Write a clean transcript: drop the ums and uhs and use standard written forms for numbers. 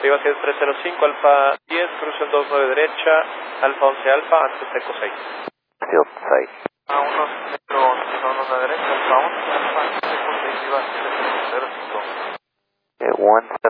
Arriba 7305, Alfa 10, cruce 29 derecha, Alfa 11 Alfa, antes Eco 6. Field 6. A 1 derecha, Alfa 11 Alfa, antes Eco 6, arriba 7305. 17